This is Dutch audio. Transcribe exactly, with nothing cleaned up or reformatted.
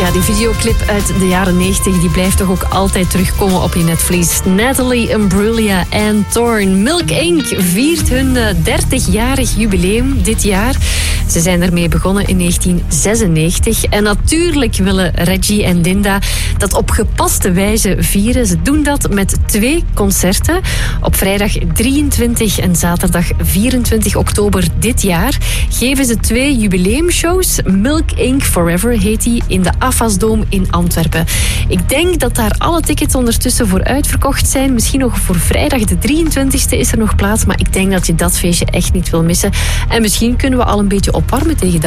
Ja, die videoclip uit de jaren negentig, die blijft toch ook altijd terugkomen op je netvlies. Natalie Imbruglia en Thorn. Milk Incorporated viert hun dertigjarig jubileum dit jaar. Ze zijn ermee begonnen in negentien zesennegentig. En natuurlijk willen Reggie en Dinda dat op gepaste wijze vieren. Ze doen dat met twee concerten. Op vrijdag drieëntwintig en zaterdag vierentwintig oktober dit jaar geven ze twee jubileumshows. Milk Incorporated Forever heet die, in de Afasdome in Antwerpen. Ik denk dat daar alle tickets ondertussen voor uitverkocht zijn. Misschien nog voor vrijdag de drieëntwintigste is er nog plaats. Maar ik denk dat je dat feestje echt niet wil missen. En misschien kunnen we al een beetje opwarmen tegen dat.